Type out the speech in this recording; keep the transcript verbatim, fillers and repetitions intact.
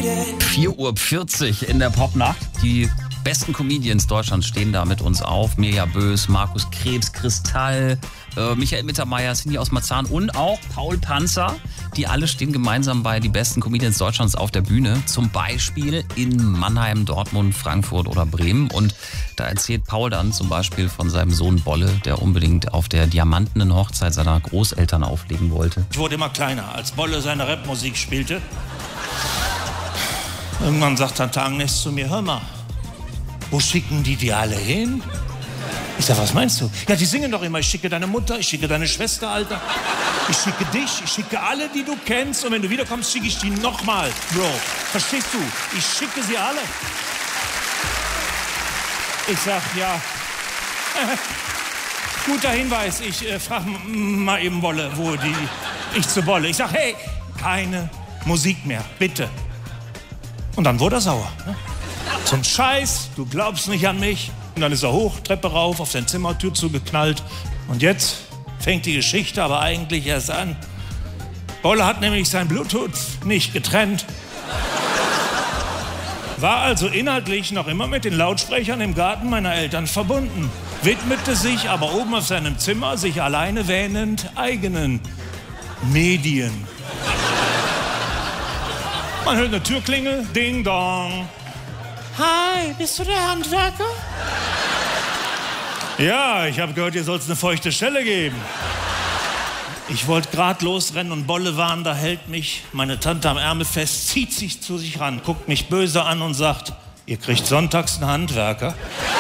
vier Uhr vierzig in der Popnacht. Die besten Comedians Deutschlands stehen da mit uns auf. Mirja Bös, Markus Krebs, Kristall, äh, Michael Mittermeier, Cindy aus Marzahn und auch Paul Panzer. Die alle stehen gemeinsam bei die besten Comedians Deutschlands auf der Bühne. Zum Beispiel in Mannheim, Dortmund, Frankfurt oder Bremen. Und da erzählt Paul dann zum Beispiel von seinem Sohn Bolle, der unbedingt auf der diamantenen Hochzeit seiner Großeltern auflegen wollte. Ich wurde immer kleiner, als Bolle seine Rapmusik spielte. Irgendwann sagt Tante Agnes zu mir, hör mal, wo schicken die die alle hin? Ich sag, was meinst du? Ja, die singen doch immer, ich schicke deine Mutter, ich schicke deine Schwester, Alter. Ich schicke dich, ich schicke alle, die du kennst. Und wenn du wiederkommst, schicke ich die nochmal, Bro. Verstehst du? Ich schicke sie alle. Ich sag, ja. Guter Hinweis, ich äh, frage mal eben Bolle, wo die... Ich zu Bolle. Ich sag, hey, keine Musik mehr, bitte. Und dann wurde er sauer. Ne? So ein Scheiß, du glaubst nicht an mich. Und dann ist er hoch, Treppe rauf, auf seine Zimmertür zugeknallt. Und jetzt fängt die Geschichte aber eigentlich erst an. Bolle hat nämlich sein Bluetooth nicht getrennt. War also inhaltlich noch immer mit den Lautsprechern im Garten meiner Eltern verbunden. Widmete sich aber oben auf seinem Zimmer, sich alleine wähnend, eigenen Medien. Man hört eine Türklingel, ding dong. Hi, bist du der Handwerker? Ja, ich habe gehört, ihr sollt eine feuchte Stelle geben. Ich wollte gerade losrennen und Bolle warnender hält mich, meine Tante am Ärmel fest, zieht sich zu sich ran, guckt mich böse an und sagt, ihr kriegt sonntags einen Handwerker.